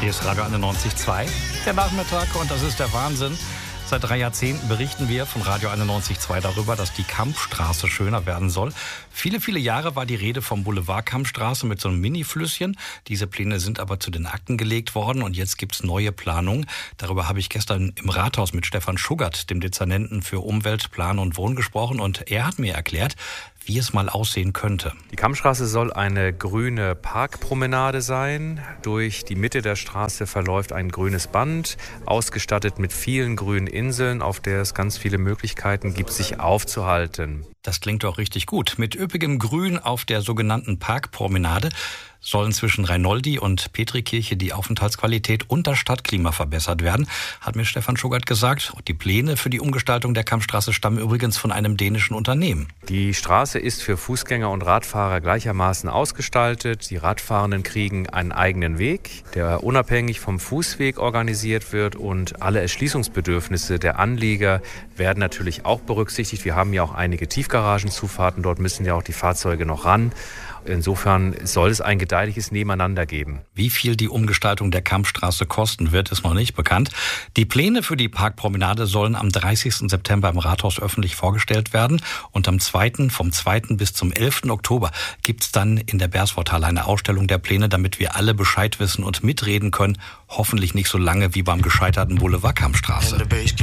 Hier ist Radio 91.2, der Nachmittag, und das ist der Wahnsinn. Seit 3 Jahrzehnten berichten wir von Radio 91.2 darüber, dass die Kampstraße schöner werden soll. Viele, viele Jahre war die Rede vom Boulevard Kampstraße mit so einem Mini-Flüsschen. Diese Pläne sind aber zu den Akten gelegt worden und jetzt gibt's neue Planungen. Darüber habe ich gestern im Rathaus mit Stefan Schuggart, dem Dezernenten für Umwelt, Plan und Wohnen, gesprochen, und er hat mir erklärt, wie es mal aussehen könnte. Die Kampstraße soll eine grüne Parkpromenade sein. Durch die Mitte der Straße verläuft ein grünes Band, ausgestattet mit vielen grünen Inseln, auf der es ganz viele Möglichkeiten gibt, sich aufzuhalten. Das klingt doch richtig gut. Mit üppigem Grün auf der sogenannten Parkpromenade sollen zwischen Reinoldi und Petrikirche die Aufenthaltsqualität und das Stadtklima verbessert werden, hat mir Stefan Schuggart gesagt. Die Pläne für die Umgestaltung der Kampstraße stammen übrigens von einem dänischen Unternehmen. Die Straße ist für Fußgänger und Radfahrer gleichermaßen ausgestaltet. Die Radfahrenden kriegen einen eigenen Weg, der unabhängig vom Fußweg organisiert wird, und alle Erschließungsbedürfnisse der Anlieger werden natürlich auch berücksichtigt. Wir haben ja auch einige Tiefgaragenzufahrten, dort müssen ja auch die Fahrzeuge noch ran. Insofern soll es ein gedeihliches Nebeneinander geben. Wie viel die Umgestaltung der Kampstraße kosten wird, ist noch nicht bekannt. Die Pläne für die Parkpromenade sollen am 30. September im Rathaus öffentlich vorgestellt werden. Und vom 2. bis zum 11. Oktober gibt's dann in der Bersworthalle eine Ausstellung der Pläne, damit wir alle Bescheid wissen und mitreden können. Hoffentlich nicht so lange wie beim gescheiterten Boulevard Kampstraße.